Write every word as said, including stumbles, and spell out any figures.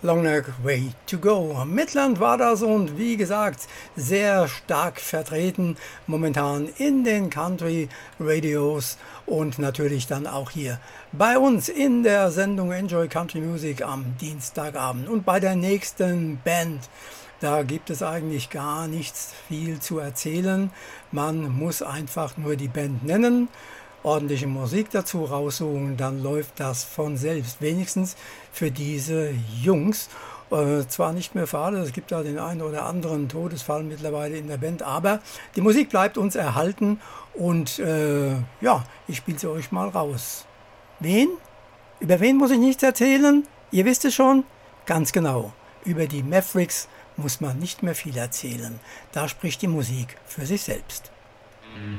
Long Neck Way to Go. Midland war das und wie gesagt sehr stark vertreten momentan in den Country Radios und natürlich dann auch hier bei uns in der Sendung Enjoy Country Music am Dienstagabend. Und bei der nächsten Band, da gibt es eigentlich gar nichts viel zu erzählen. Man muss einfach nur die Band nennen, ordentliche Musik dazu raussuchen, dann läuft das von selbst. Wenigstens für diese Jungs. Äh, zwar nicht mehr für alle, es gibt da den einen oder anderen Todesfall mittlerweile in der Band, aber die Musik bleibt uns erhalten und äh, ja, ich spiele sie euch mal raus. Wen? Über wen muss ich nichts erzählen? Ihr wisst es schon? Ganz genau. Über die Mavericks muss man nicht mehr viel erzählen. Da spricht die Musik für sich selbst. Mhm.